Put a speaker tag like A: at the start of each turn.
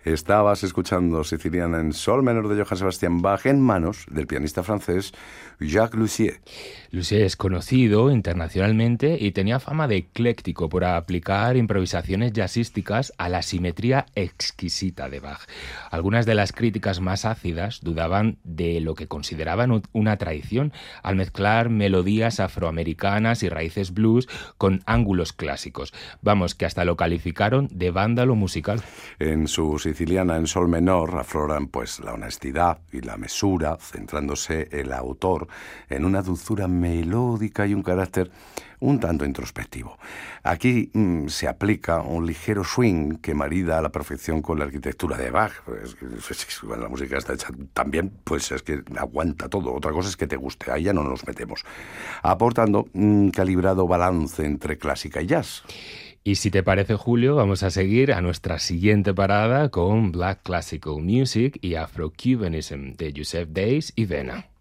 A: Estabas escuchando Siciliana en Sol menor de Johann Sebastian Bach en manos del pianista francés Jacques Lussier.
B: Lussier es conocido internacionalmente y tenía fama de ecléctico por aplicar improvisaciones jazzísticas a la simetría exquisita de Bach. Algunas de las críticas más ácidas dudaban de lo que consideraban una traición al mezclar melodías afroamericanas y raíces blues con ángulos clásicos. Vamos, que hasta lo calificaron de vándalo musical.
A: En su Siciliana en Sol menor afloran pues la honestidad y la mesura, centrándose el autor en una dulzura melódica y un carácter un tanto introspectivo. Aquí se aplica un ligero swing que marida a la perfección con la arquitectura de Bach. La música está hecha tan bien, pues es que aguanta todo. Otra cosa es que te guste, ahí ya no nos metemos. Aportando un calibrado balance entre clásica y jazz.
B: Y si te parece, Julio, vamos a seguir a nuestra siguiente parada con Black Classical Music y Afro-Cubanism de Joseph Days y Vena.